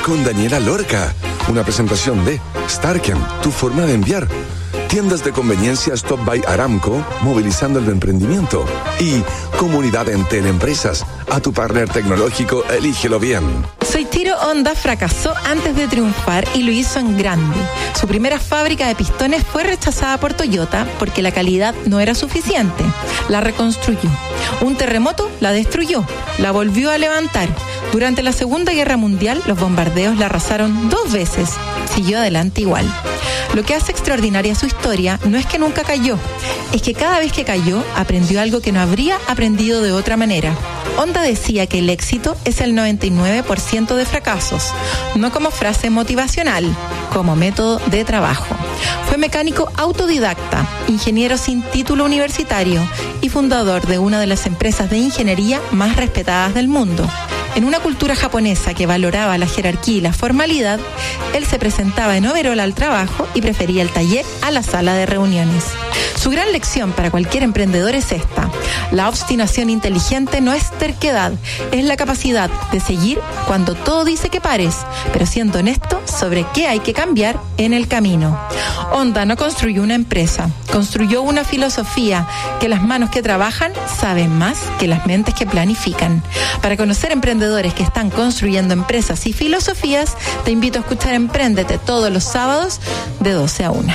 con Daniela Lorca. Una presentación de Starken, tu forma de enviar. Tiendas de conveniencia Stop by Aramco, movilizando el emprendimiento. Y Comunidad Entel Empresas. A tu partner tecnológico, elígelo bien. Soichiro Honda fracasó antes de triunfar y lo hizo en grande. Su primera fábrica de pistones fue rechazada por Toyota porque la calidad no era suficiente. La reconstruyó. Un terremoto la destruyó, la volvió a levantar. Durante la Segunda Guerra Mundial, los bombardeos la arrasaron 2 veces. Siguió adelante igual. Lo que hace extraordinaria su historia no es que nunca cayó, es que cada vez que cayó aprendió algo que no habría aprendido de otra manera. Honda decía que el éxito es el 99% de fracasos, no como frase motivacional, como método de trabajo. Fue mecánico autodidacta, ingeniero sin título universitario y fundador de una de las empresas de ingeniería más respetadas del mundo. En una cultura japonesa que valoraba la jerarquía y la formalidad, él se presentaba en overol al trabajo y prefería el taller a la sala de reuniones. Su gran lección para cualquier emprendedor es esta: la obstinación inteligente no es terquedad, es la capacidad de seguir cuando todo dice que pares, pero siendo honesto sobre qué hay que cambiar en el camino. Honda no construyó una empresa, construyó una filosofía que las manos que trabajan saben más que las mentes que planifican. Para conocer emprendedores que están construyendo empresas y filosofías, te invito a escuchar Empréndete todos los sábados de 12 a 1.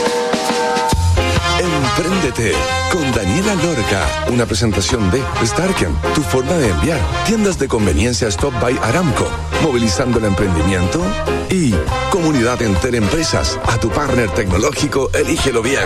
Empréndete con Daniela Lorca. Una presentación de Starken, tu forma de enviar. Tiendas de conveniencia Stop by Aramco, movilizando el emprendimiento. Y Comunidad Entel Empresas. A tu partner tecnológico, elígelo bien.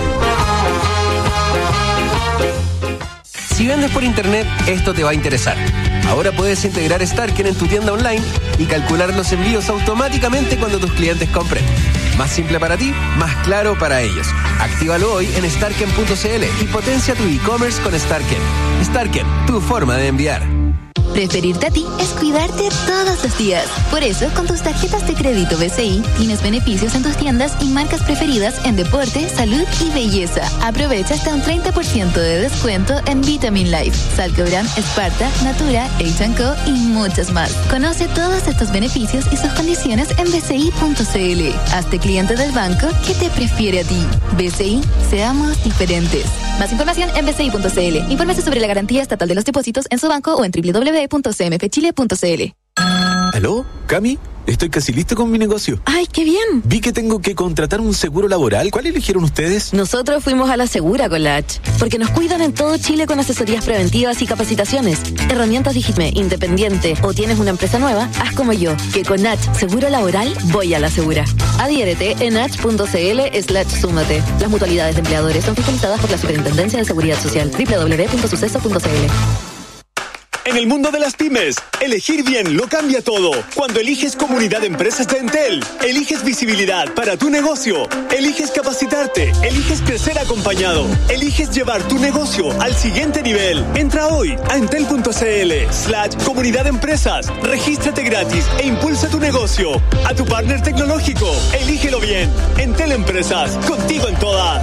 Si vendes por internet, esto te va a interesar. Ahora puedes integrar Starken en tu tienda online y calcular los envíos automáticamente cuando tus clientes compren. Más simple para ti, más claro para ellos. Actívalo hoy en starken.cl y potencia tu e-commerce con Starken. Starken, tu forma de enviar. Preferirte a ti es cuidarte todos los días. Por eso, con tus tarjetas de crédito BCI, tienes beneficios en tus tiendas y marcas preferidas en deporte, salud y belleza. Aprovecha hasta un 30% de descuento en Vitamin Life, Salcobran, Sparta, Natura, H&Co y muchas más. Conoce todos estos beneficios y sus condiciones en bci.cl. Hazte cliente del banco que te prefiere a ti. BCI, seamos diferentes. Más información en bci.cl. Infórmese sobre la garantía estatal de los depósitos en su banco o en www.cmfchile.cl. ¿Aló? ¿Cami? Estoy casi listo con mi negocio. ¡Ay, qué bien! Vi que tengo que contratar un seguro laboral. ¿Cuál eligieron ustedes? Nosotros fuimos a la Segura con la H, porque nos cuidan en todo Chile con asesorías preventivas y capacitaciones, herramientas Digitme, independiente o tienes una empresa nueva, haz como yo, que con H Seguro Laboral voy a la Segura. Adhiérete en h.cl/súmate. Las mutualidades de empleadores son fiscalizadas por la Superintendencia de Seguridad Social. www.suceso.cl. En el mundo de las pymes, elegir bien lo cambia todo. Cuando eliges Comunidad de Empresas de Entel, eliges visibilidad para tu negocio, eliges capacitarte, eliges crecer acompañado, eliges llevar tu negocio al siguiente nivel. Entra hoy a entel.cl/Comunidad de Empresas, regístrate gratis e impulsa tu negocio. A tu partner tecnológico, elígelo bien. Entel Empresas, contigo en todas.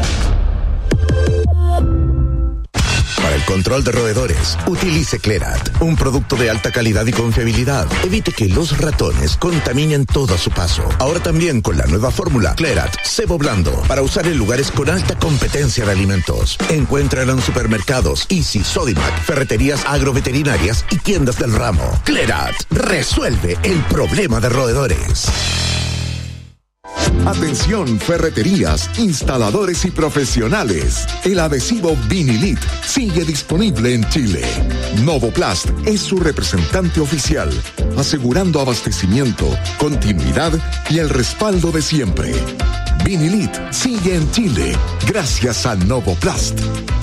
Para el control de roedores, utilice Clerat, un producto de alta calidad y confiabilidad. Evite que los ratones contaminen todo a su paso. Ahora también con la nueva fórmula Clerat Cebo Blando, para usar en lugares con alta competencia de alimentos. Encuéntrala en supermercados, Easy, Sodimac, ferreterías agroveterinarias y tiendas del ramo. Clerat resuelve el problema de roedores. Atención, ferreterías, instaladores y profesionales. El adhesivo Vinilit sigue disponible en Chile. Novoplast es su representante oficial, asegurando abastecimiento, continuidad y el respaldo de siempre. Vinilit sigue en Chile gracias a Novoplast.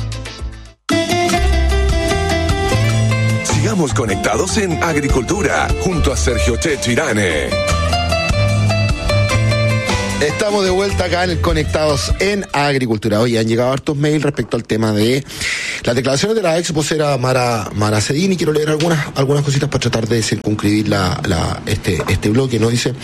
Sigamos conectados en Agricultura junto a Sergio Checho Irane. Estamos de vuelta acá en el Conectados en Agricultura. Oye, han llegado hartos mails respecto al tema de Las declaraciones de la ex vocera Mara Cedini, quiero leer algunas cositas para tratar de circunscribir este bloque, ¿no? Dice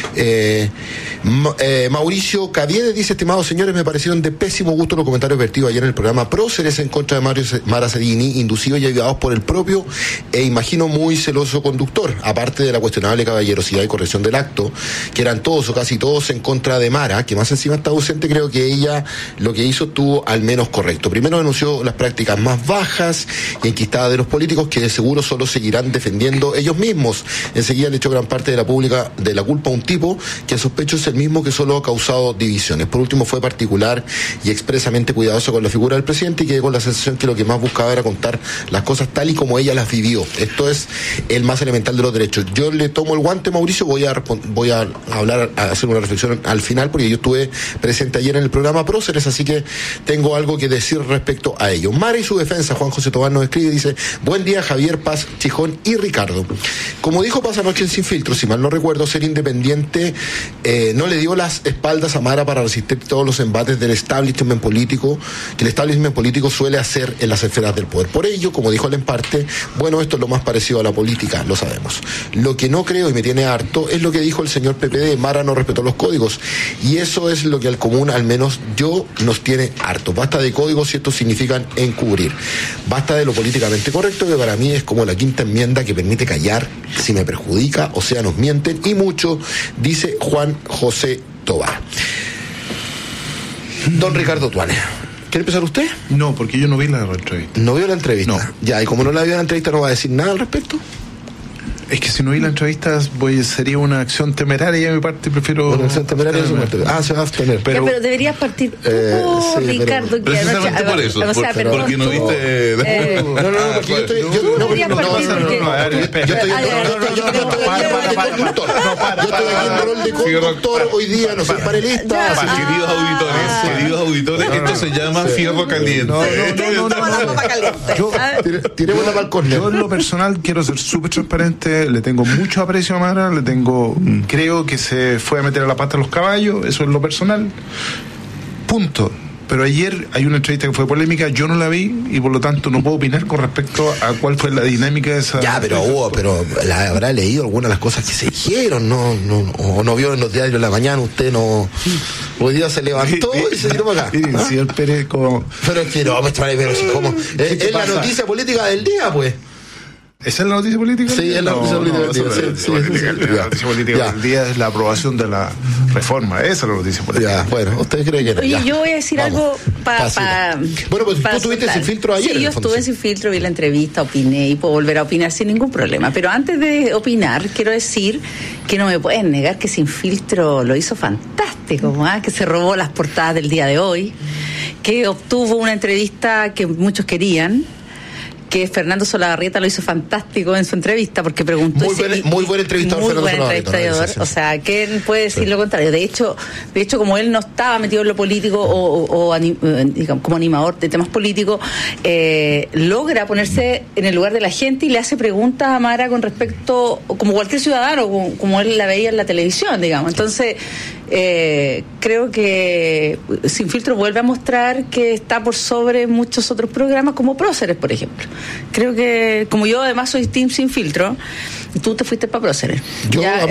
Mauricio Caviedes, dice: estimados señores, me parecieron de pésimo gusto los comentarios vertidos ayer en el programa Próceres en contra de Mara Cedini, inducidos y ayudados por el propio imagino muy celoso conductor, aparte de la cuestionable caballerosidad y corrección del acto, que eran todos o casi todos en contra de Mara, que más encima está ausente. Creo que ella lo que hizo estuvo al menos correcto. Primero denunció las prácticas más bajas y enquistadas de los políticos, que de seguro solo seguirán defendiendo ellos mismos. Enseguida le echó gran parte de la culpa a un tipo que sospecho es el mismo que solo ha causado divisiones. Por último, fue particular y expresamente cuidadoso con la figura del presidente y quedé con la sensación que lo que más buscaba era contar las cosas tal y como ella las vivió. Esto es el más elemental de los derechos. Yo le tomo el guante, Mauricio, voy a hacer una reflexión al final, porque yo estuve presente ayer en el programa Próceres, así que tengo algo que decir respecto a ello. Mara y su defensa, Juan José Tobán nos escribe y dice: buen día, Javier, Paz, Chijón y Ricardo. Como dijo Paz anoche en Sin Filtro, si mal no recuerdo, Ser Independiente no le dio las espaldas a Mara para resistir todos los embates del establishment político, que el establishment político suele hacer en las esferas del poder. Por ello, como dijo él en parte, bueno, esto es lo más parecido a la política, lo sabemos. Lo que no creo y me tiene harto es lo que dijo el señor PPD: Mara no respetó los códigos, y eso es lo que al común, al menos yo, nos tiene harto. Basta de códigos si estos significan encubrir. Basta de lo políticamente correcto, que para mí es como la quinta enmienda que permite callar si me perjudica, o sea, nos mienten y mucho, dice Juan José Tobar. Don Ricardo Tuane, ¿quiere empezar usted? No, porque yo no vi la entrevista. ¿No vio la entrevista? No. Ya, y como no la vio la entrevista, ¿no va a decir nada al respecto? Es que si no vi la entrevista sería una acción temeraria de mi parte, prefiero... Una acción temeraria de su parte. Se va a abstener. Pero deberías partir tú, Ricardo, pero precisamente por eso, porque no viste... No, porque yo estoy... Yo estoy en rol de conductor hoy día, no soy panelista. Queridos auditores, esto se llama fierro caliente. Tiremos la balcón. Yo en lo personal quiero ser súper transparente. Le tengo mucho aprecio a Mara, creo que se fue a meter a la pata a los caballos, eso es lo personal, punto. Pero ayer hay una entrevista que fue polémica, yo no la vi y por lo tanto no puedo opinar con respecto a cuál fue la dinámica de esa... Ya, pero habrá leído algunas de las cosas que se dijeron, no vio en los diarios de la mañana, usted no... Hoy día se levantó y se tiró para acá. Señor Pérez, como... Pero es que ¿cómo? Es la noticia política del día, pues. ¿Esa es la noticia política? Sí, es la noticia política del día. La noticia política del día es la aprobación de la reforma. Esa es la noticia política. Ya, bueno, ¿usted cree que no? Oye, yo voy a decir algo para... Bueno, pues tú estuviste Sin Filtro ayer. Sí, yo estuve en Sin Filtro, vi la entrevista, opiné y puedo volver a opinar sin ningún problema. Pero antes de opinar, quiero decir que no me pueden negar que Sin Filtro lo hizo fantástico, que se robó las portadas del día de hoy, que obtuvo una entrevista que muchos querían, que Fernando Solabarrieta lo hizo fantástico en su entrevista, porque preguntó... Muy buen entrevistador, Fernando Solabarrieta. O sea, ¿quién puede decir lo contrario? De hecho, como él no estaba metido en lo político digamos, como animador de temas políticos, logra ponerse en el lugar de la gente y le hace preguntas a Mara con respecto, como cualquier ciudadano, como él la veía en la televisión, digamos. Entonces... creo que Sin Filtro vuelve a mostrar que está por sobre muchos otros programas como Próceres, por ejemplo. Creo que, como yo además soy Team Sin Filtro, tú te fuiste para Próceres. Yo la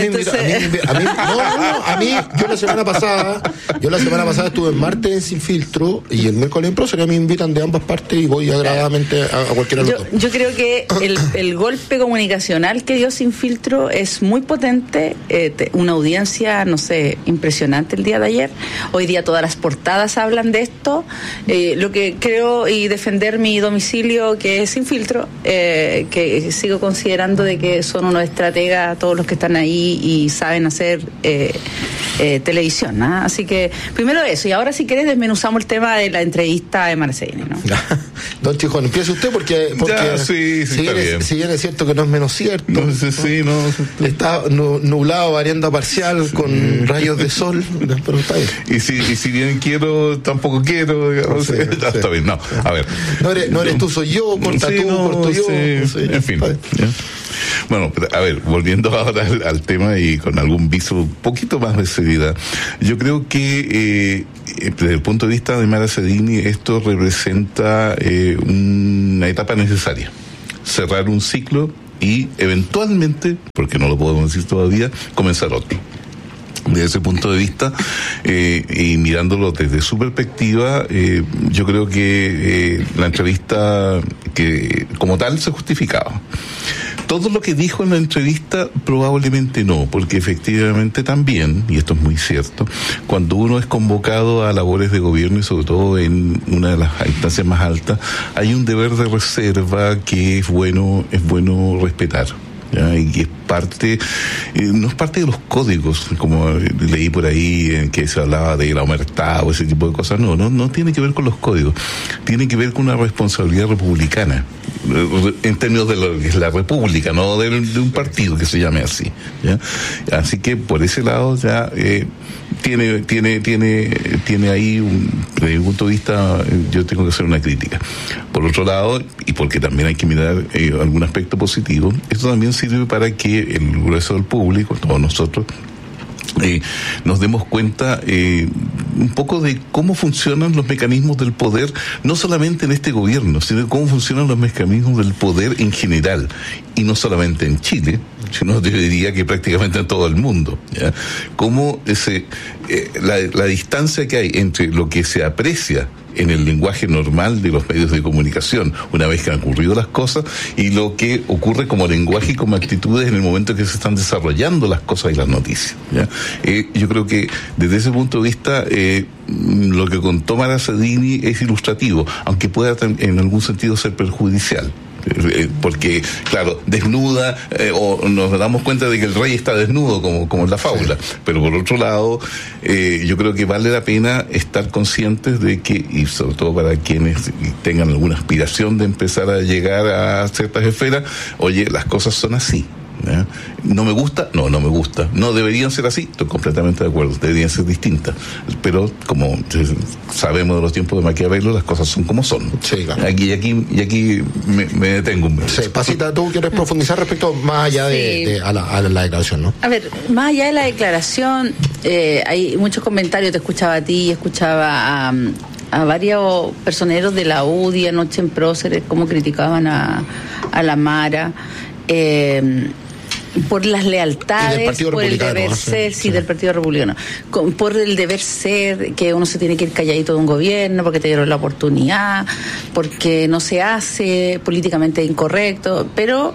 semana pasada estuve en martes en Sin Filtro y el miércoles en Próceres. A mí me invitan de ambas partes y voy agradablemente a cualquiera de los dos. Yo creo que el golpe comunicacional que dio Sin Filtro es muy potente, una audiencia, no sé, impresionante el día de ayer. Hoy día todas las portadas hablan de esto. Lo que creo, y defender mi domicilio, que es Sin Filtro, que sigo considerando de que son unos estrategas todos los que están ahí y saben hacer televisión, ¿no? Así que primero eso, y ahora si querés desmenuzamos el tema de la entrevista de Mara Cedini, ¿no? Don Chijón, empiece usted porque ya, sí, si bien es cierto que no es menos cierto, está nublado, variando a parcial con rayos de sol, pero está bien. Y si bien quiero, tampoco quiero, digamos, está bien, no, a ver. No eres tú, soy yo, corta tú, corto yo. En fin. Bueno, a ver, volviendo ahora al tema y con algún viso un poquito más de seriedad, yo creo que desde el punto de vista de Mara Sedini esto representa una etapa necesaria, cerrar un ciclo y eventualmente, porque no lo podemos decir todavía, comenzar otro. Desde ese punto de vista, y mirándolo desde su perspectiva, yo creo que la entrevista que como tal se justificaba. Todo lo que dijo en la entrevista probablemente no, porque efectivamente también, y esto es muy cierto, cuando uno es convocado a labores de gobierno y sobre todo en una de las instancias más altas, hay un deber de reserva que es bueno respetar. ¿Ya? Y es parte, no es parte de los códigos, como leí por ahí en que se hablaba de la omertad o ese tipo de cosas. No tiene que ver con los códigos, tiene que ver con una responsabilidad republicana, en términos de lo que es la república, no de un partido que se llame así, ¿ya? Así que por ese lado ya tiene ahí desde mi punto de vista, yo tengo que hacer una crítica. Por otro lado, y porque también hay que mirar algún aspecto positivo, esto también sirve para que el grueso del público, todos nosotros, nos demos cuenta un poco de cómo funcionan los mecanismos del poder, no solamente en este gobierno, sino cómo funcionan los mecanismos del poder en general, y no solamente en Chile, sino yo diría que prácticamente en todo el mundo, ¿ya? Cómo la distancia que hay entre lo que se aprecia en el lenguaje normal de los medios de comunicación, una vez que han ocurrido las cosas, y lo que ocurre como lenguaje y como actitudes en el momento en que se están desarrollando las cosas y las noticias, ¿ya? Yo creo que desde ese punto de vista lo que contó Mara Sedini es ilustrativo, aunque pueda en algún sentido ser perjudicial. Porque, claro, desnuda, o nos damos cuenta de que el rey está desnudo, como en la fábula. Pero por otro lado, yo creo que vale la pena estar conscientes de que, y sobre todo para quienes tengan alguna aspiración de empezar a llegar a ciertas esferas, oye, las cosas son así. ¿Ya? ¿No me gusta? No me gusta. ¿No deberían ser así? Estoy completamente de acuerdo, deberían ser distintas. Pero como sabemos de los tiempos de Maquiavelo, las cosas son como son. Sí, claro. Aquí me detengo un minuto. Sí, Pasita, ¿tú quieres profundizar respecto más allá a la declaración, no? A ver, más allá de la declaración, hay muchos comentarios, te escuchaba a ti, escuchaba a varios personeros de la UDI anoche en Próceres, cómo criticaban a la Mara. Por las lealtades, por el deber ser, del Partido Republicano, por el deber ser, que uno se tiene que ir calladito de un gobierno porque te dieron la oportunidad, porque no se hace políticamente incorrecto, pero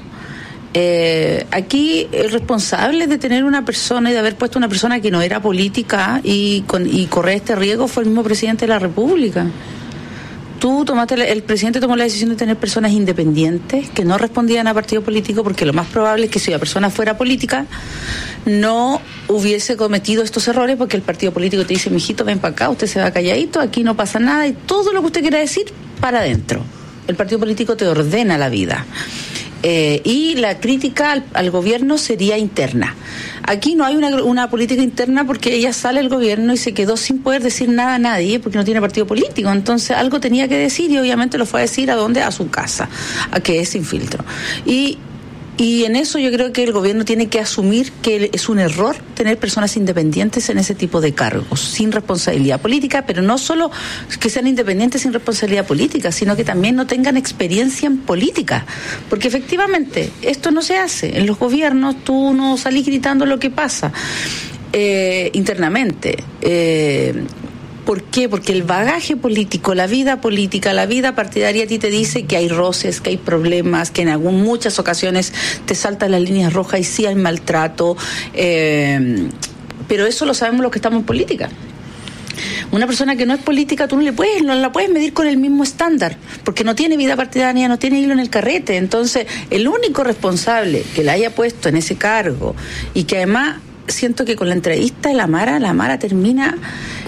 aquí el responsable de tener una persona y de haber puesto una persona que no era política y correr este riesgo fue el mismo presidente de la República. El presidente tomó la decisión de tener personas independientes que no respondían a partido político, porque lo más probable es que si la persona fuera política no hubiese cometido estos errores, porque el partido político te dice: mijito, ven para acá, usted se va calladito, aquí no pasa nada, y todo lo que usted quiera decir para adentro. El partido político te ordena la vida. Y la crítica al gobierno sería interna. Aquí no hay una política interna, porque ella sale del gobierno y se quedó sin poder decir nada a nadie porque no tiene partido político. Entonces algo tenía que decir, y obviamente lo fue a decir ¿a dónde? A su casa, a que es sin filtro. Y en eso yo creo que el gobierno tiene que asumir que es un error tener personas independientes en ese tipo de cargos, sin responsabilidad política, pero no solo que sean independientes sin responsabilidad política, sino que también no tengan experiencia en política, porque efectivamente esto no se hace. En los gobiernos tú no salís gritando lo que pasa internamente. ¿Por qué? Porque el bagaje político, la vida política, la vida partidaria a ti te dice que hay roces, que hay problemas, que en muchas ocasiones te saltan las líneas rojas y sí hay maltrato, pero eso lo sabemos los que estamos en política. Una persona que no es política, tú no la puedes medir con el mismo estándar, porque no tiene vida partidaria, no tiene hilo en el carrete. Entonces, el único responsable que la haya puesto en ese cargo, y que además siento que con la entrevista de la Mara termina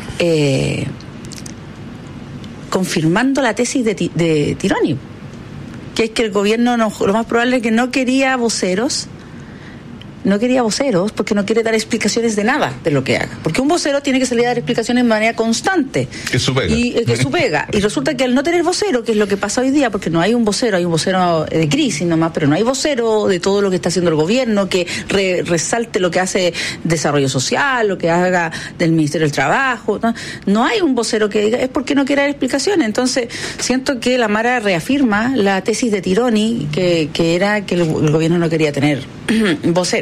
confirmando la tesis de Tironi, que es que el gobierno lo más probable es que no quería voceros no quería voceros porque no quiere dar explicaciones de nada de lo que haga. Porque un vocero tiene que salir a dar explicaciones de manera constante. Que es su pega. Que es su pega. Y resulta que al no tener vocero, que es lo que pasa hoy día, porque no hay un vocero de crisis nomás, pero no hay vocero de todo lo que está haciendo el gobierno, que resalte lo que hace desarrollo social, lo que haga del Ministerio del Trabajo. No hay un vocero que diga, es porque no quiere dar explicaciones. Entonces, siento que la Mara reafirma la tesis de Tironi, que era que el gobierno no quería tener vocero.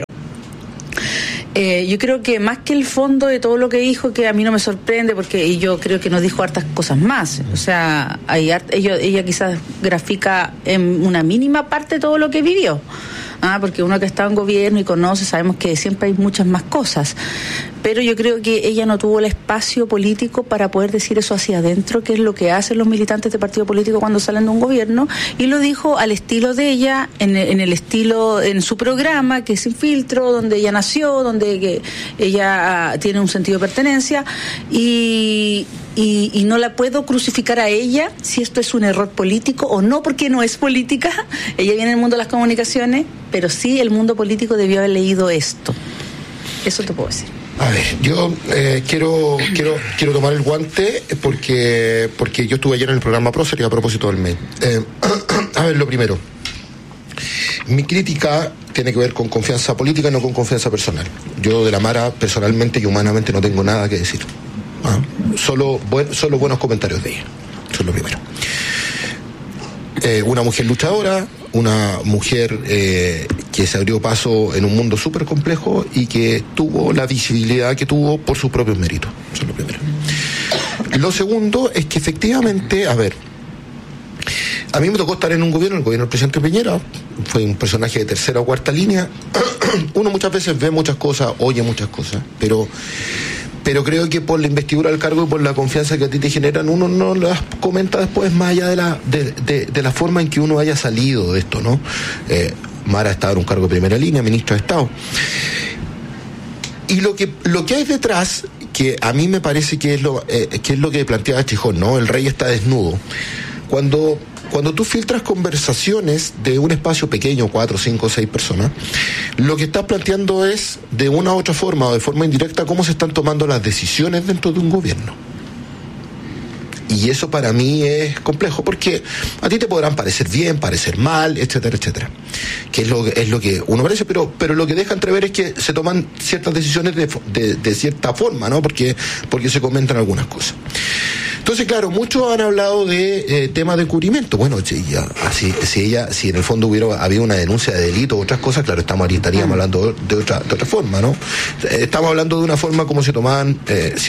Yo creo que más que el fondo de todo lo que dijo, que a mí no me sorprende, porque yo creo que nos dijo hartas cosas más. O sea, ella quizás grafica en una mínima parte todo lo que vivió. Porque uno que está en gobierno y conoce, sabemos que siempre hay muchas más cosas. Pero yo creo que ella no tuvo el espacio político para poder decir eso hacia adentro, que es lo que hacen los militantes de partido político cuando salen de un gobierno, y lo dijo al estilo de ella, en su programa, que es Sin Filtro, donde ella nació, donde ella tiene un sentido de pertenencia, y no la puedo crucificar a ella si esto es un error político o no, porque no es política. Ella viene del mundo de las comunicaciones, pero sí el mundo político debió haber leído esto. Eso te puedo decir. A ver, yo quiero tomar el guante porque yo estuve ayer en el programa Prócer y a propósito del mail. A ver, lo primero. Mi crítica tiene que ver con confianza política y no con confianza personal. Yo de la Mara personalmente y humanamente no tengo nada que decir. Solo buenos comentarios de ella. Eso es lo primero. Una mujer luchadora, una mujer que se abrió paso en un mundo súper complejo y que tuvo la visibilidad que tuvo por sus propios méritos. Eso es lo primero. Lo segundo es que efectivamente, a mí me tocó estar en un gobierno, el gobierno del presidente Piñera, fue un personaje de tercera o cuarta línea. Uno muchas veces ve muchas cosas, oye muchas cosas, pero creo que por la investidura del cargo y por la confianza que a ti te generan, uno no las comenta después más allá de la forma en que uno haya salido de esto, ¿no? Mara estaba en un cargo de primera línea, ministro de Estado. Y lo que hay detrás, que a mí me parece que es lo que planteaba Chijón, ¿no? El rey está desnudo. Cuando tú filtras conversaciones de un espacio pequeño, 4, 5, 6 personas, lo que estás planteando es, de una u otra forma o de forma indirecta, cómo se están tomando las decisiones dentro de un gobierno. Y eso para mí es complejo, porque a ti te podrán parecer bien, parecer mal, etcétera, etcétera. Que es lo que uno parece, pero lo que deja entrever es que se toman ciertas decisiones de cierta forma, ¿no? Porque se comentan algunas cosas. Entonces, claro, muchos han hablado de temas de encubrimiento. Bueno, si en el fondo hubiera habido una denuncia de delito o otras cosas, claro, estaríamos hablando de otra forma, ¿no? Estamos hablando de una forma como se tomaban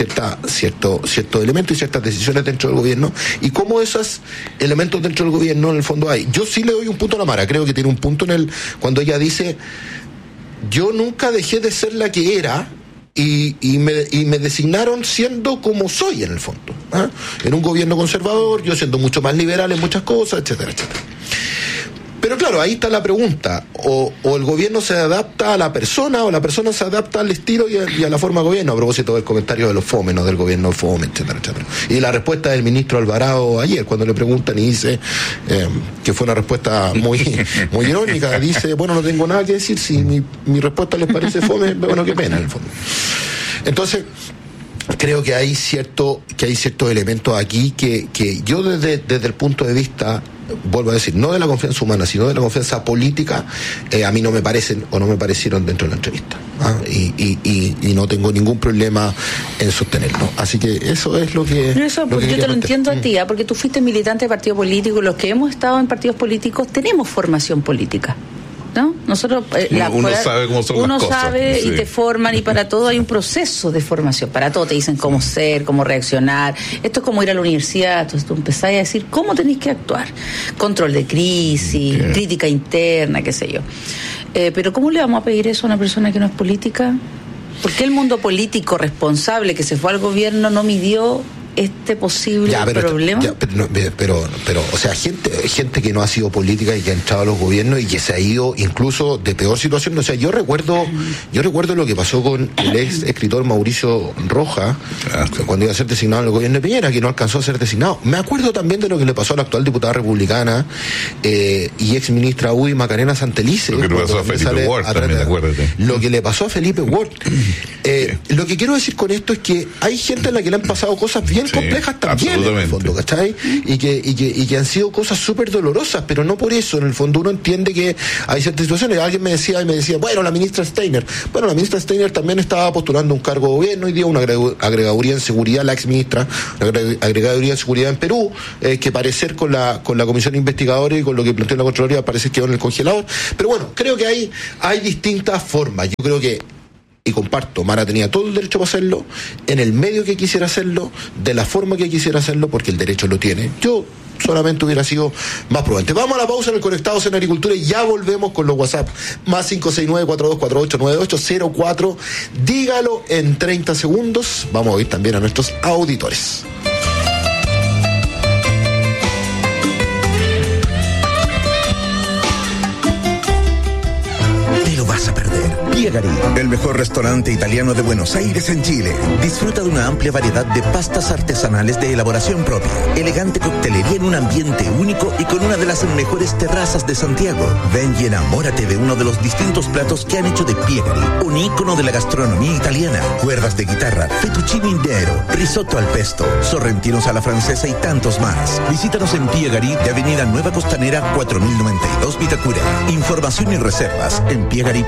ciertos elementos y ciertas decisiones dentro del gobierno, y cómo esos elementos dentro del gobierno en el fondo hay. Yo sí le doy un punto a la Mara, creo que tiene un punto cuando ella dice: yo nunca dejé de ser la que era, y me designaron siendo como soy en el fondo, en un gobierno conservador, yo siendo mucho más liberal en muchas cosas, etcétera, etcétera. Pero claro, ahí está la pregunta: o el gobierno se adapta a la persona, o la persona se adapta al estilo y a la forma de gobierno, a propósito del comentario de los FOME, ¿no? Del gobierno FOME, etcétera, etcétera. Y la respuesta del ministro Alvarado ayer, cuando le preguntan, y dice, que fue una respuesta muy irónica, dice: bueno, no tengo nada que decir, si mi respuesta les parece FOME, bueno, qué pena en el fondo. Entonces, creo que hay ciertos elementos aquí que yo desde el punto de vista, vuelvo a decir, no de la confianza humana, sino de la confianza política, a mí no me parecen o no me parecieron dentro de la entrevista. Y no tengo ningún problema en sostenerlo. Así que eso es lo que... No, eso, porque yo te lo entiendo a ti, porque tú fuiste militante de partido político. Los que hemos estado en partidos políticos tenemos formación política, ¿no? Nosotros uno sabe cómo son uno las cosas. Sabe, sí. Y te forman, y para todo hay un proceso de formación. Para todo te dicen cómo ser, cómo reaccionar. Esto es como ir a la universidad. Entonces tú empezás a decir cómo tenés que actuar. Control de crisis, crítica interna, qué sé yo. Pero ¿cómo le vamos a pedir eso a una persona que no es política? ¿Por qué el mundo político responsable que se fue al gobierno no midió este posible problema. Pero, o sea, gente que no ha sido política y que ha entrado a los gobiernos y que se ha ido incluso de peor situación. O sea, yo recuerdo lo que pasó con el ex escritor Mauricio Rojas cuando iba a ser designado en el gobierno de Piñera, que no alcanzó a ser designado. Me acuerdo también de lo que le pasó a la actual diputada republicana y ex ministra UDI Macarena Santelice. Lo que le pasó a Felipe Ward también, acuérdate. Lo que le pasó a Felipe Ward. Lo que quiero decir con esto es que hay gente en la que le han pasado cosas bien complejas también, en el fondo, ¿cachai? Y que han sido cosas súper dolorosas, pero no por eso, en el fondo uno entiende que hay ciertas situaciones. Alguien me decía, bueno, la ministra Steiner también estaba postulando un cargo de gobierno, hoy día una agregaduría en seguridad, la ex ministra, una agregaduría en seguridad en Perú, que parecer con la comisión investigadora y con lo que planteó la Contraloría parece que quedó en el congelador. Pero bueno, creo que hay distintas formas. Yo creo que, y comparto, Mara tenía todo el derecho para hacerlo, en el medio que quisiera hacerlo, de la forma que quisiera hacerlo, porque el derecho lo tiene. Yo solamente hubiera sido más prudente. Vamos a la pausa en el Conectados en Agricultura y ya volvemos con los WhatsApp. Más 569-4248-9804. Dígalo en 30 segundos. Vamos a oír también a nuestros auditores. Vas a perder. Piegari, el mejor restaurante italiano de Buenos Aires en Chile. Disfruta de una amplia variedad de pastas artesanales de elaboración propia, elegante coctelería en un ambiente único y con una de las mejores terrazas de Santiago. Ven y enamórate de uno de los distintos platos que han hecho de Piegari un ícono de la gastronomía italiana. Cuerdas de guitarra, fettuccine nero, risotto al pesto, sorrentinos a la francesa y tantos más. Visítanos en Piegari de Avenida Nueva Costanera 4092 Vitacura. Información y reservas en piegari.cl.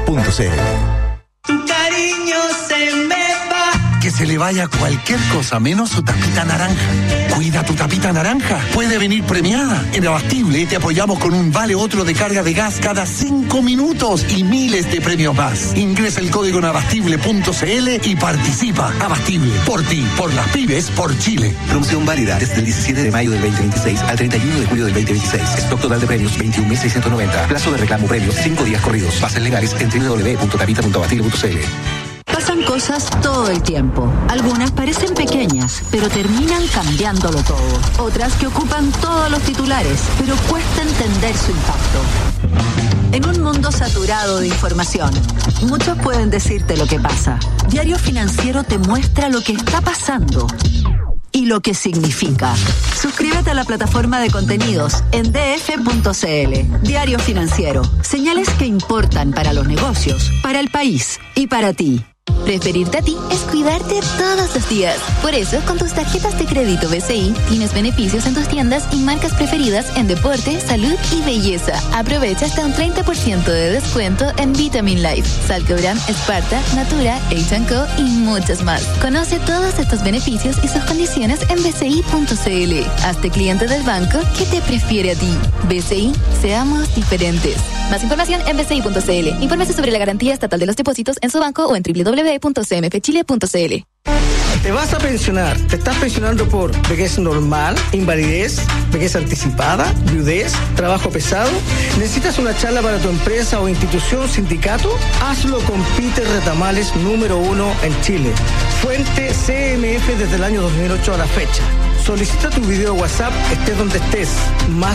Tu cariño se me va. Que se le vaya cualquier cosa menos su tapita naranja. Cuida tu tapita naranja. Puede venir premiada. En Abastible te apoyamos con un vale otro de carga de gas cada 5 minutos y miles de premios más. Ingresa el código en abastible.cl y participa. Abastible, por ti, por las pymes, por Chile. Promoción válida desde el 17 de mayo del 2026 al 31 de julio del 2026. Stock total de premios 21.690. Plazo de reclamo premios 5 días corridos. Bases legales en www.tapita.abastible.cl. Pasan cosas todo el tiempo. Algunas parecen pequeñas, pero terminan cambiándolo todo. Otras que ocupan todos los titulares, pero cuesta entender su impacto. En un mundo saturado de información, muchos pueden decirte lo que pasa. Diario Financiero te muestra lo que está pasando y lo que significa. Suscríbete a la plataforma de contenidos en df.cl. Diario Financiero. Señales que importan para los negocios, para el país y para ti. Preferirte a ti es cuidarte todos los días. Por eso, con tus tarjetas de crédito BCI, tienes beneficios en tus tiendas y marcas preferidas en deporte, salud y belleza. Aprovecha hasta un 30% de descuento en Vitamin Life, Salcobran, Esparta, Natura, H&Co y muchas más. Conoce todos estos beneficios y sus condiciones en bci.cl. Hazte cliente del banco que te prefiere a ti. BCI, seamos diferentes. Más información en bci.cl. Infórmese sobre la garantía estatal de los depósitos en su banco o en www.cmfchile.cl. Te vas a pensionar. ¿Te estás pensionando por vejez normal, invalidez, vejez anticipada, viudez, trabajo pesado? ¿Necesitas una charla para tu empresa o institución, sindicato? Hazlo con Peter Retamales, número 1 en Chile. Fuente CMF desde el año 2008 a la fecha. Solicita tu video WhatsApp, estés donde estés. Más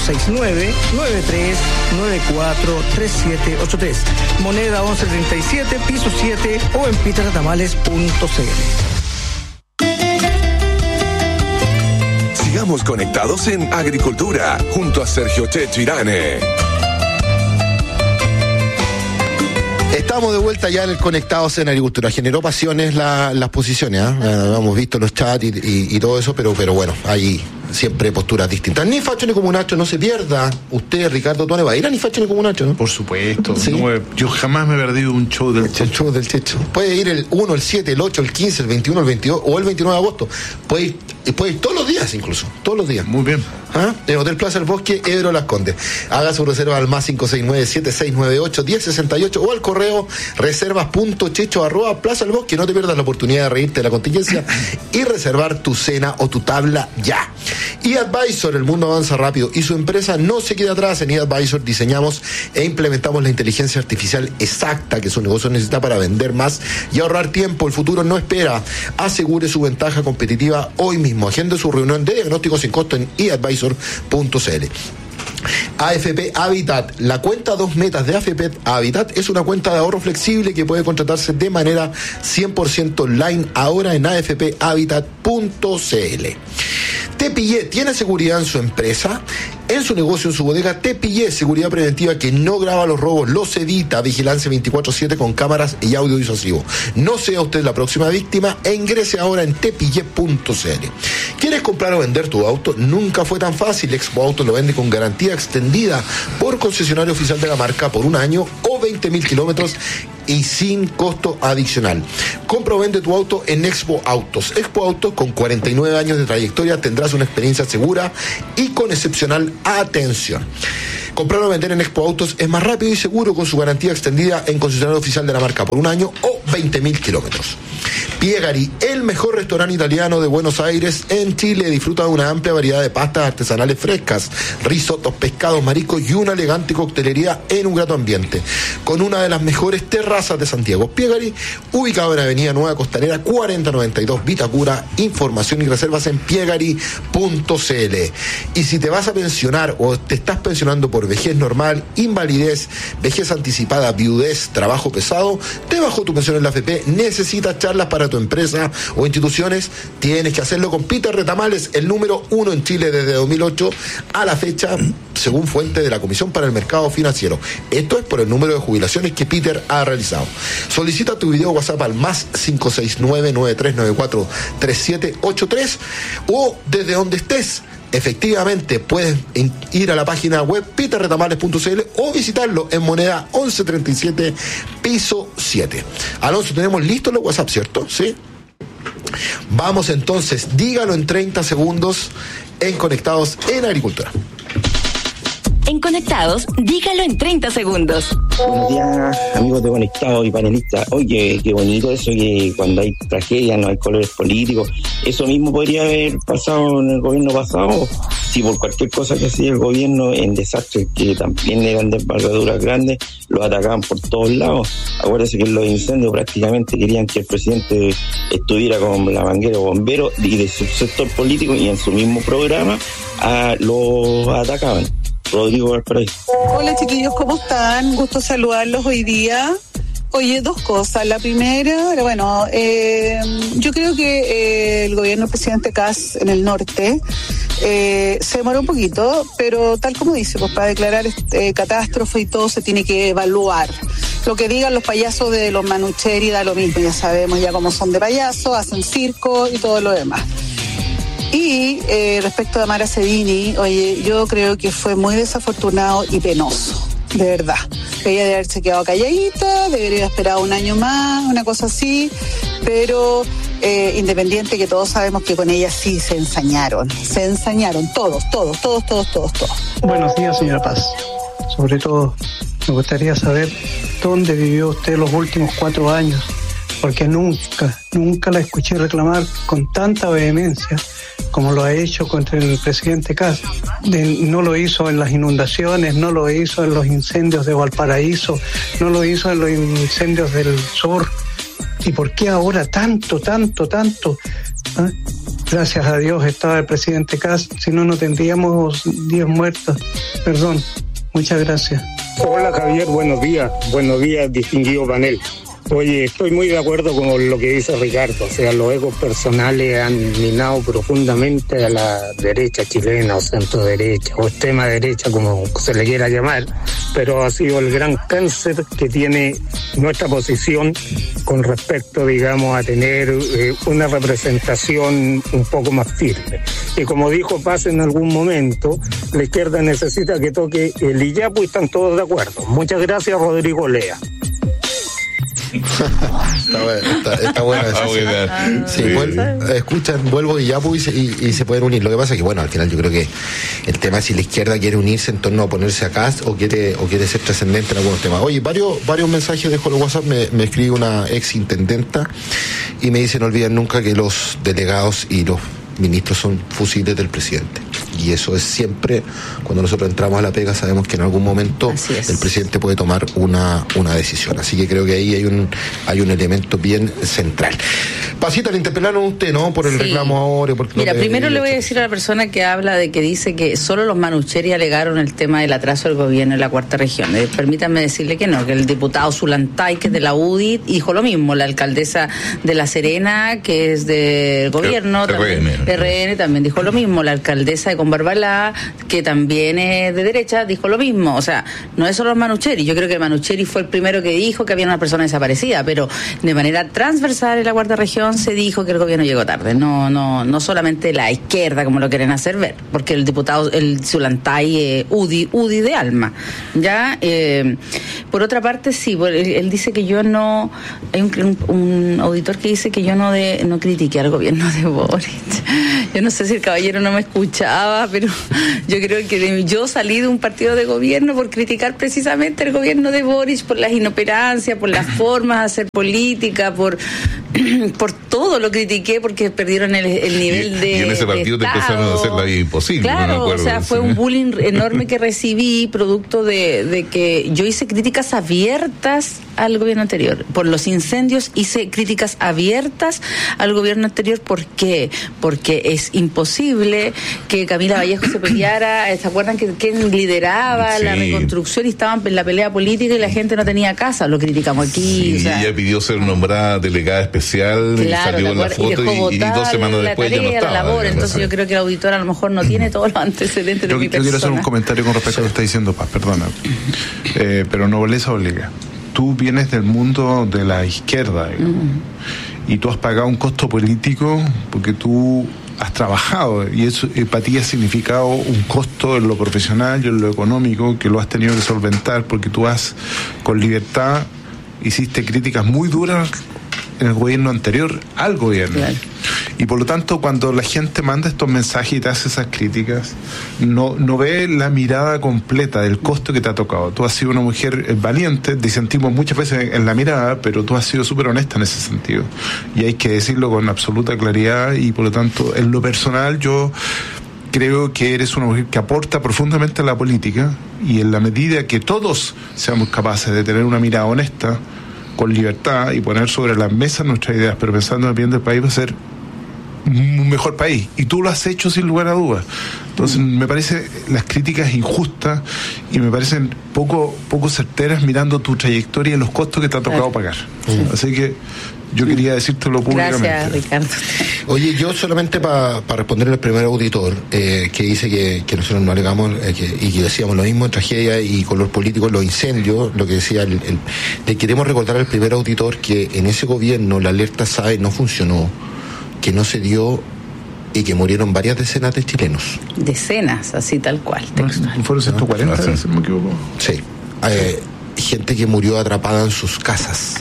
569-9394-3783. Moneda 1137, piso 7 o en peterretamales.cl. Sigamos conectados en Agricultura, junto a Sergio Checho Irane. Estamos de vuelta ya en el Conectados en Agricultura. Generó pasiones las posiciones, hemos visto los chats y todo eso, pero bueno, hay siempre posturas distintas. Ni facho ni comunacho, no se pierda. Usted, Ricardo Tuane, va a ir a Ni facho ni comunacho, ¿no? Por supuesto. ¿Sí? Yo jamás me he perdido un show del Checho. El show del Checho. Puede ir el 1, el 7, el 8, el 15, el 21, el 22 o el 29 de agosto. Puede ir todos los días incluso. Todos los días. Muy bien. En Hotel Plaza El Bosque, Ebro Las Condes. Haga su reserva al más 569-7698-1068 o al correo reservas.checho@Plaza El Bosque. No te pierdas la oportunidad de reírte de la contingencia y reservar tu cena o tu tabla ya. eAdvisor, el mundo avanza rápido y su empresa no se queda atrás. En eAdvisor diseñamos e implementamos la inteligencia artificial exacta que su negocio necesita para vender más y ahorrar tiempo. El futuro no espera. Asegure su ventaja competitiva hoy mismo. Agende su reunión de diagnóstico sin costo en eAdvisor.cl. AFP Habitat. La cuenta 2 metas de AFP Habitat es una cuenta de ahorro flexible que puede contratarse de manera 100% online ahora en afphabitat.cl. Tepillé tiene seguridad en su empresa, en su negocio, en su bodega. Tepillé, seguridad preventiva que no graba los robos, los evita. Vigilancia 24/7 con cámaras y audio disuasivo. No sea usted la próxima víctima e ingrese ahora en tepillé.cl. ¿Quieres comprar o vender tu auto? Nunca fue tan fácil. Expo Auto lo vende con garantía extendida por concesionario oficial de la marca por un año o 20.000 kilómetros y sin costo adicional. Compra o vende tu auto en Expo Autos. Expo Autos, con 49 años de trayectoria, tendrás una experiencia segura y con excepcional atención. Comprar o vender en Expo Autos es más rápido y seguro con su garantía extendida en concesionario oficial de la marca por un año o 20.000 kilómetros. Piegari, el mejor restaurante italiano de Buenos Aires en Chile. Disfruta de una amplia variedad de pastas artesanales frescas, risotos, pescados, mariscos y una elegante coctelería en un grato ambiente. Con una de las mejores terrazas de Santiago. Piegari, ubicado en Avenida Nueva Costanera 4092 Vitacura. Información y reservas en piegari.cl. Y si te vas a pensionar o te estás pensionando por vejez normal, invalidez, vejez anticipada, viudez, trabajo pesado, te bajó tu pensión en la AFP, necesitas charlas para tu empresa o instituciones, tienes que hacerlo con Peter Retamales, el número 1 en Chile desde 2008 a la fecha, según fuente de la Comisión para el Mercado Financiero. Esto es por el número de jubilaciones que Peter ha realizado. Solicita tu video WhatsApp al más 569-9394-3783 o desde donde estés. Efectivamente, puedes ir a la página web peterretamales.cl o visitarlo en moneda 1137, piso 7. Alonso, tenemos listos los WhatsApp, ¿cierto? ¿Sí? Vamos entonces, dígalo en 30 segundos en Conectados en Agricultura. En Conectados, dígalo en 30 segundos. Buenos días, amigos de Conectados y panelistas. Oye, qué bonito eso que cuando hay tragedia no hay colores políticos. Eso mismo podría haber pasado en el gobierno pasado. Si por cualquier cosa que hacía el gobierno en desastres que también eran de envergaduras grandes, los atacaban por todos lados. Acuérdense que en los incendios prácticamente querían que el presidente estuviera con la manguera bombero y de su sector político, y en su mismo programa los atacaban. Rodrigo Valparaíso. Hola chiquillos, ¿cómo están? Gusto saludarlos hoy día. Oye, dos cosas. La primera, bueno, yo creo que el gobierno del presidente Kast en el norte se demoró un poquito, pero tal como dice, pues para declarar catástrofe y todo se tiene que evaluar. Lo que digan los payasos de los Manucheri da lo mismo, ya sabemos ya cómo son de payasos, hacen circo y todo lo demás. Y respecto a Mara Cedini, oye, yo creo que fue muy desafortunado y penoso, de verdad. Ella debe haberse quedado calladita, debería haber esperado un año más, una cosa así, pero independiente que todos sabemos que con ella sí se ensañaron, todos. Buenos días, señora Paz. Sobre todo, me gustaría saber dónde vivió usted los últimos 4 años, porque nunca la escuché reclamar con tanta vehemencia como lo ha hecho contra el presidente Kast. No lo hizo en las inundaciones, no lo hizo en los incendios de Valparaíso, no lo hizo en los incendios del sur. ¿Y por qué ahora tanto? ¿Ah? Gracias a Dios estaba el presidente Kast, si no, no tendríamos 10 muertos. Perdón, muchas gracias. Hola Javier, buenos días, distinguido panel. Oye, estoy muy de acuerdo con lo que dice Ricardo, o sea, los egos personales han minado profundamente a la derecha chilena o centro derecha o extrema derecha, como se le quiera llamar, pero ha sido el gran cáncer que tiene nuestra posición con respecto, digamos, a tener una representación un poco más firme. Y como dijo Paz en algún momento, la izquierda necesita que toque el Iyapu y están todos de acuerdo. Muchas gracias, Rodrigo Lea. Está buena esa. Sí, escuchan, vuelvo y ya pues, y se pueden unir. Lo que pasa es que, bueno, al final yo creo que el tema es si la izquierda quiere unirse en torno a oponerse a Kast o quiere ser trascendente en algunos temas. Oye, varios mensajes dejo en el WhatsApp. Me escribe una ex intendenta y me dice: no olviden nunca que los delegados y los ministros son fusiles del presidente. Y eso es siempre, cuando nosotros entramos a la pega, sabemos que en algún momento el presidente puede tomar una decisión. Así que creo que ahí hay un elemento bien central. Pasita, le interpelaron a usted, ¿no? Por el reclamo ahora. Mira, primero le voy a decir a la persona que habla de que dice que solo los Manucheri alegaron el tema del atraso del gobierno en la cuarta región. Permítanme decirle que no, que el diputado Zulantay, que es de la UDI, dijo lo mismo. La alcaldesa de La Serena, que es del gobierno, RN, también dijo lo mismo. La alcaldesa de Combarbalá, que también es de derecha, dijo lo mismo. O sea, no es solo los Manucheri. Yo creo que Manucheri fue el primero que dijo que había una persona desaparecida, pero de manera transversal en la cuarta región se dijo que el gobierno llegó tarde. No solamente la izquierda, como lo quieren hacer ver, porque el diputado, el Zulantay, UDI de alma. Ya, por otra parte, sí, él dice que yo no, hay un auditor que dice que yo no critiqué al gobierno de Boric. Yo no sé si el caballero no me escuchaba, pero yo creo que yo salí de un partido de gobierno por criticar precisamente el gobierno de Boric, por las inoperancias, por las formas de hacer política, por todo lo critiqué, porque perdieron el nivel de. Y en ese partido te empezaron a hacer la vida imposible. Claro, no me acuerdo, o sea, fue un bullying enorme que recibí, producto de que yo hice críticas abiertas al gobierno anterior. Por los incendios hice críticas abiertas al gobierno anterior. ¿Por qué? Porque es imposible que Camila Vallejo se peleara. ¿Se acuerdan que quién lideraba la reconstrucción y estaban en la pelea política y la gente no tenía casa? Lo criticamos aquí. Sí, o sea, ella pidió ser nombrada delegada especial, claro, y salió en la foto y 2 semanas después ya no estaba. Entonces yo creo que el auditor a lo mejor no tiene todos los antecedentes de mi persona. Yo quiero hacer un comentario con respecto a lo que está diciendo Paz, perdona. Pero nobleza obliga. Tú vienes del mundo de la izquierda, y tú has pagado un costo político porque tú has trabajado, y eso para ti ha significado un costo en lo profesional y en lo económico que lo has tenido que solventar, porque tú has, con libertad, hiciste críticas muy duras en el gobierno anterior al gobierno. Claro. Y por lo tanto, cuando la gente manda estos mensajes y te hace esas críticas, no ve la mirada completa del costo que te ha tocado. Tú has sido una mujer valiente, disentimos muchas veces en la mirada, pero tú has sido súper honesta en ese sentido. Y hay que decirlo con absoluta claridad, y por lo tanto, en lo personal, yo creo que eres una mujer que aporta profundamente a la política, y en la medida que todos seamos capaces de tener una mirada honesta, con libertad, y poner sobre la mesa nuestras ideas, pero pensando en el bien del país, va a ser un mejor país. Y tú lo has hecho sin lugar a dudas. Entonces me parece las críticas injustas, y me parecen poco certeras mirando tu trayectoria y los costos que te ha tocado pagar. Así que yo quería decírtelo públicamente. Gracias, Ricardo. Oye, yo solamente para responder al primer auditor, que dice que nosotros no alegamos y que decíamos lo mismo, tragedia y color político, los incendios, lo que decía le queremos recordar al primer auditor que en ese gobierno la alerta SAE no funcionó, que no se dio, y que murieron varias decenas de chilenos. Decenas, así tal cual. ¿Fueron 140, si no me equivoco? Sí. Gente que murió atrapada en sus casas.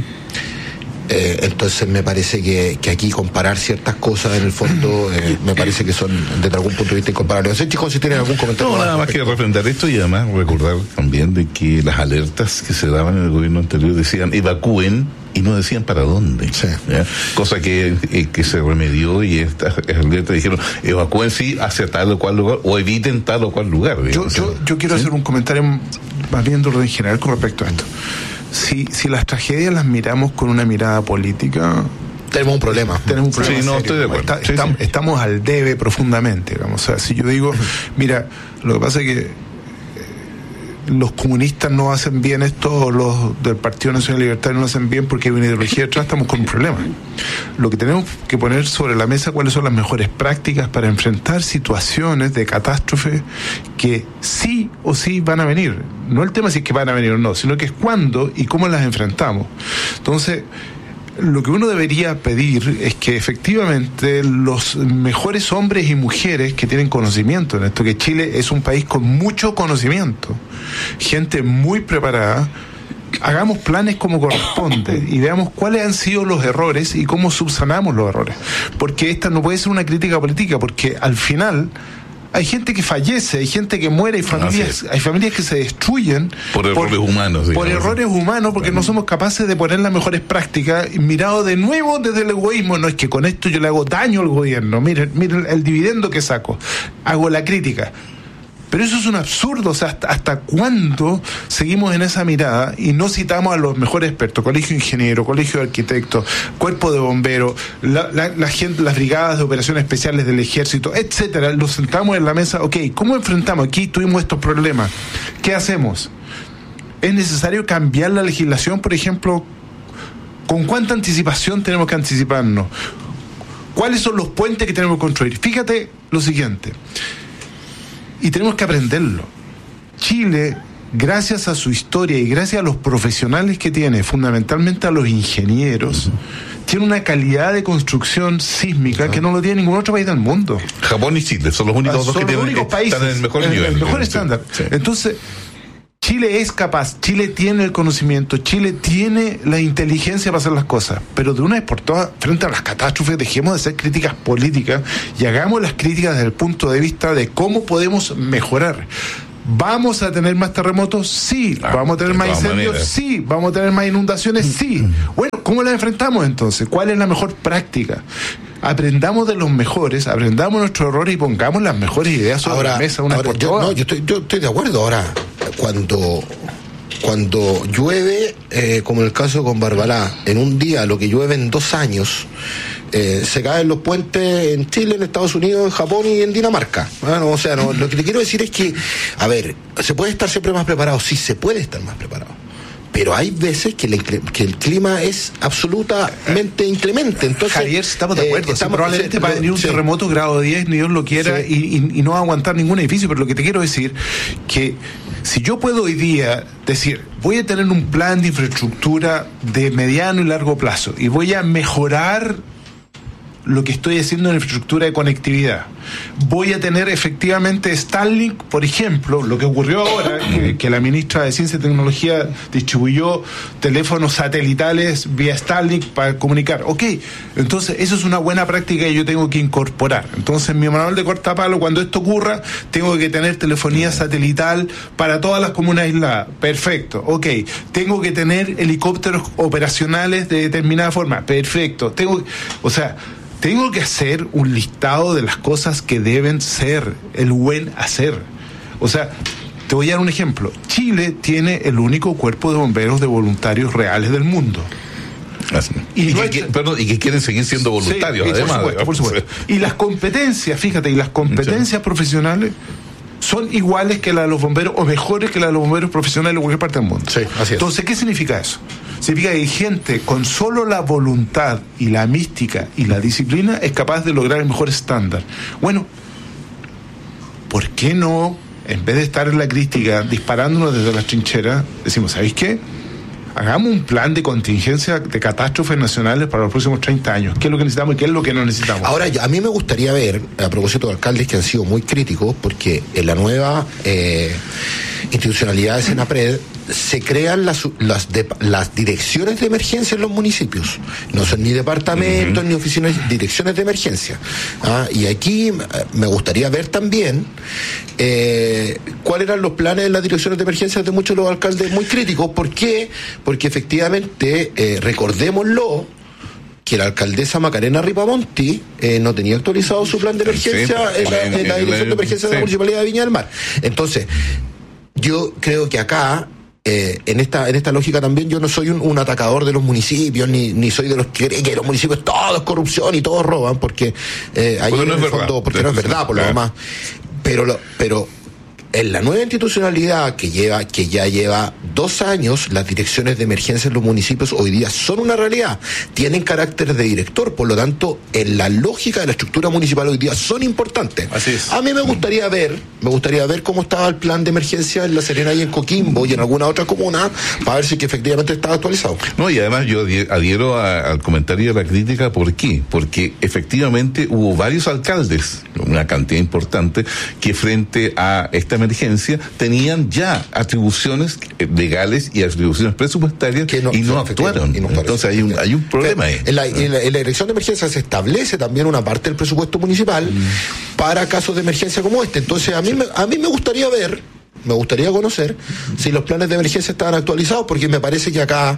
Entonces me parece que aquí comparar ciertas cosas en el fondo me parece que son desde algún punto de vista incomparables. No sé, chicos, si tienen algún comentario. No, nada más que refrendar esto, y además recordar también de que las alertas que se daban en el gobierno anterior decían evacúen, y no decían para dónde. Sí. Cosa que se remedió, y estas alertas dijeron evacúen hacia tal o cual lugar, o eviten tal o cual lugar. Yo quiero hacer un comentario más bien de orden general con respecto a esto. Si las tragedias las miramos con una mirada política, tenemos un problema. Sí, no, estoy de acuerdo. Estamos al debe profundamente, digamos. O sea, si yo digo, mira, lo que pasa es que los comunistas no hacen bien esto, o los del Partido Nacional Libertario no hacen bien porque hay una ideología detrás, estamos con un problema. Lo que tenemos que poner sobre la mesa, cuáles son las mejores prácticas para enfrentar situaciones de catástrofe que sí o sí van a venir. No el tema si es que van a venir o no, sino que es cuándo y cómo las enfrentamos. Entonces, lo que uno debería pedir es que efectivamente los mejores hombres y mujeres que tienen conocimiento en esto, que Chile es un país con mucho conocimiento, gente muy preparada, hagamos planes como corresponde y veamos cuáles han sido los errores y cómo subsanamos los errores. Porque esta no puede ser una crítica política, porque al final hay gente que fallece, hay gente que muere, hay familias que se destruyen por errores humanos. Por errores humanos, porque no somos capaces de poner las mejores prácticas, mirado de nuevo desde el egoísmo. No es que con esto yo le hago daño al gobierno, miren el dividendo que saco, hago la crítica. Pero eso es un absurdo. O sea, ¿hasta cuándo seguimos en esa mirada y no citamos a los mejores expertos? Colegio de Ingenieros, Colegio de Arquitectos, Cuerpo de Bomberos, la gente, las brigadas de operaciones especiales del Ejército, etcétera. Los sentamos en la mesa. Ok, ¿cómo enfrentamos? Aquí tuvimos estos problemas. ¿Qué hacemos? ¿Es necesario cambiar la legislación, por ejemplo? ¿Con cuánta anticipación tenemos que anticiparnos? ¿Cuáles son los puentes que tenemos que construir? Fíjate lo siguiente. Y tenemos que aprenderlo. Chile, gracias a su historia y gracias a los profesionales que tiene, fundamentalmente a los ingenieros, tiene una calidad de construcción sísmica que no lo tiene ningún otro país del mundo. Japón y Chile son los únicos dos que están en el mejor nivel. El mejor estándar. Sí. Entonces, Chile es capaz, Chile tiene el conocimiento, Chile tiene la inteligencia para hacer las cosas, pero de una vez por todas, frente a las catástrofes, dejemos de hacer críticas políticas y hagamos las críticas desde el punto de vista de cómo podemos mejorar. ¿Vamos a tener más terremotos? Sí. ¿Vamos a tener más incendios? Sí. ¿Vamos a tener más inundaciones? Sí. Bueno, ¿cómo las enfrentamos entonces? ¿Cuál es la mejor práctica? Aprendamos de los mejores, aprendamos nuestros errores y pongamos las mejores ideas sobre la mesa una por todas. Yo estoy de acuerdo. Ahora, cuando llueve, como en el caso con Barbalá, en un día lo que llueve en 2 años, se caen los puentes en Chile, en Estados Unidos, en Japón y en Dinamarca. Lo que te quiero decir es que, a ver, ¿se puede estar siempre más preparado? Sí, se puede estar más preparado. Pero hay veces que el clima es absolutamente inclemente. Entonces, Javier, estamos de acuerdo. Probablemente va a venir un terremoto grado 10, ni Dios lo quiera, y no va a aguantar ningún edificio. Pero lo que te quiero decir, que si yo puedo hoy día decir, voy a tener un plan de infraestructura de mediano y largo plazo, y voy a mejorar lo que estoy haciendo en infraestructura de conectividad, voy a tener efectivamente Starlink, por ejemplo, lo que ocurrió ahora, que la ministra de Ciencia y Tecnología distribuyó teléfonos satelitales vía Starlink para comunicar. Ok, entonces eso es una buena práctica que yo tengo que incorporar. Entonces en mi manual de cortapalo, cuando esto ocurra, tengo que tener telefonía satelital para todas las comunas aisladas. Perfecto, ok. Tengo que tener helicópteros operacionales de determinada forma. Perfecto. Tengo que hacer un listado de las cosas que deben ser, el buen hacer. O sea, te voy a dar un ejemplo. Chile tiene el único cuerpo de bomberos de voluntarios reales del mundo. Y que quieren seguir siendo voluntarios, sí, además. Por supuesto. Y las competencias, fíjate, profesionales son iguales que las de los bomberos o mejores que las de los bomberos profesionales en cualquier parte del mundo. Sí, así es. Entonces, ¿qué significa eso? Significa que hay gente con solo la voluntad y la mística y la disciplina es capaz de lograr el mejor estándar. Bueno, ¿por qué no, en vez de estar en la crítica disparándonos desde las trincheras, decimos, ¿sabéis qué? Hagamos un plan de contingencia de catástrofes nacionales para los próximos 30 años. ¿Qué es lo que necesitamos y qué es lo que no necesitamos? Ahora, a mí me gustaría ver, a propósito de alcaldes que han sido muy críticos, porque en la nueva institucionalidad de Senapred se crean las direcciones de emergencia en los municipios. No son ni departamentos ni oficinas, direcciones de emergencia. Y aquí me gustaría ver también cuáles eran los planes de las direcciones de emergencia de muchos de los alcaldes muy críticos. ¿Por qué? Porque efectivamente, recordémoslo, que la alcaldesa Macarena Ripamonti no tenía actualizado su plan de emergencia en la dirección de emergencia de la Municipalidad de Viña del Mar. Entonces, yo creo que acá, en esta lógica también, yo no soy un atacador de los municipios, ni soy de los que creen que los municipios todo es corrupción y todos roban, porque ahí en el fondo, porque no es verdad, por lo demás. Pero en la nueva institucionalidad que ya lleva 2 años, las direcciones de emergencia en los municipios hoy día son una realidad, tienen carácter de director, por lo tanto, en la lógica de la estructura municipal hoy día son importantes. Así es. A mí me gustaría ver cómo estaba el plan de emergencia en La Serena y en Coquimbo y en alguna otra comuna, para ver si que efectivamente estaba actualizado. No, y además yo adhiero al comentario de la crítica. ¿Por qué? Porque efectivamente hubo varios alcaldes, una cantidad importante, que frente a esta emergencia tenían ya atribuciones legales y atribuciones presupuestarias y no actuaron. Entonces hay un problema ahí. En la dirección de emergencia se establece también una parte del presupuesto municipal para casos de emergencia como este. Entonces a mí me gustaría conocer si los planes de emergencia estaban actualizados, porque me parece que acá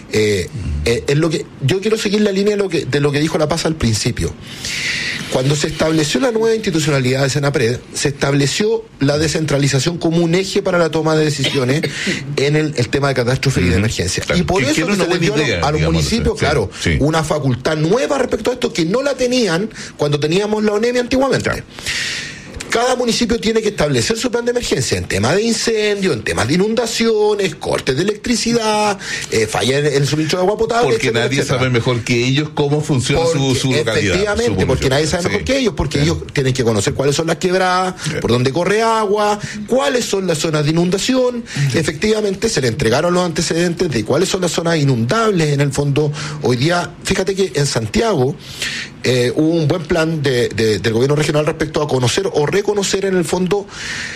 es lo que yo quiero seguir la línea de lo que dijo La Paz al principio. Cuando se estableció la nueva institucionalidad de Senapred, se estableció la descentralización como un eje para la toma de decisiones en el tema de catástrofe y de emergencia. Claro, y por eso se les dio a los municipios, una facultad nueva respecto a esto que no la tenían cuando teníamos la ONEMI antiguamente. Claro. Cada municipio tiene que establecer su plan de emergencia en temas de incendio, en temas de inundaciones, cortes de electricidad, falla en el suministro de agua potable. Porque etcétera, nadie sabe mejor que ellos cómo funciona su localidad. Efectivamente, porque nadie sabe mejor que ellos, porque ellos tienen que conocer cuáles son las quebradas, por dónde corre agua, cuáles son las zonas de inundación. Efectivamente, se le entregaron los antecedentes de cuáles son las zonas inundables en el fondo. Hoy día, fíjate que en Santiago hubo un buen plan del gobierno regional respecto a conocer o reconocer en el fondo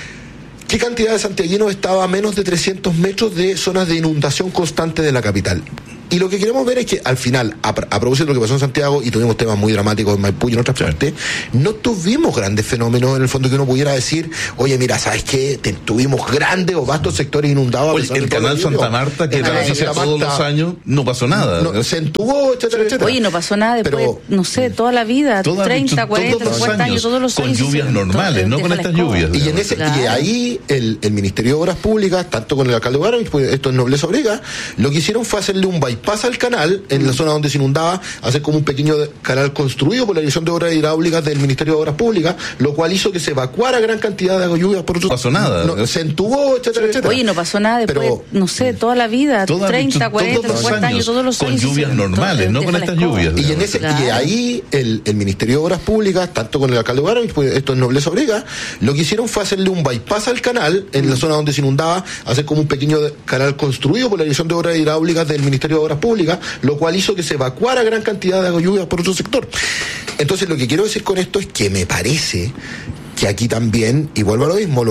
qué cantidad de santiaguinos estaba a menos de 300 metros de zonas de inundación constante de la capital. Y lo que queremos ver es que al final, a propósito de lo que pasó en Santiago, y tuvimos temas muy dramáticos en Maipú y en otras partes, no tuvimos grandes fenómenos en el fondo que uno pudiera decir, oye, mira, ¿sabes qué? Tuvimos grandes o vastos sectores inundados. Oye, el canal Santa Marta, que era noticia todos los años, no pasó nada. Se entubó, etcétera, etcétera. Oye, no pasó nada después, no sé, toda la vida, 30, 40, 50 años, todos los años. Con lluvias normales, no con estas lluvias. Y ahí el Ministerio de Obras Públicas, tanto con el alcalde Guaravich, pues esto es Nobleza Obrega, lo que hicieron fue hacerle un bypass al canal en la zona donde se inundaba, hacer como un pequeño canal construido por la Dirección de Obras Hidráulicas del Ministerio de Obras Públicas, lo cual hizo que se evacuara gran cantidad de agua lluvia. Por no pasó nada. Se entubó, etcétera, etcétera. Oye, no pasó nada después, no sé, toda la vida, 30, 40, 50 años, todos los años. Con lluvias normales, no con estas lluvias. Y ahí el Ministerio de Obras Públicas, tanto con el alcalde Guaravich, pues esto es Nobleza Obrega, lo que hicieron fue hacerle un bypass al canal en la zona donde se inundaba, hacer como un pequeño canal construido por la Dirección de Obras Hidráulicas del Ministerio de Obras Públicas, lo cual hizo que se evacuara gran cantidad de agua lluvia por otro sector. Entonces lo que quiero decir con esto es que me parece que aquí también, y vuelvo a lo mismo,